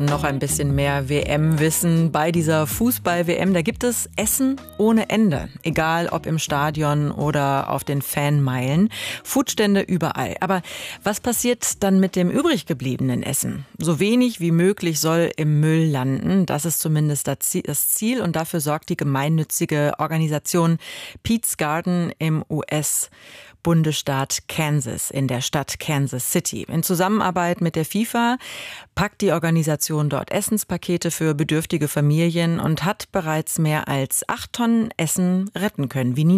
noch ein bisschen mehr WM-Wissen bei dieser Fußball-WM. Da gibt es Essen ohne Ende, egal ob im Stadion oder auf den Fanmeilen. Foodstände überall. Aber was passiert dann mit dem übrig gebliebenen Essen? So wenig wie möglich soll im Müll landen. Das ist zumindest das Ziel und dafür sorgt die gemeinnützige Organisation Pete's Garden im US-Bundesstaat Kansas, in der Stadt Kansas City. In Zusammenarbeit mit der FIFA packt die Organisation dort Essenspakete für bedürftige Familien und hat bereits mehr als 8 Tonnen Essen retten können. Wie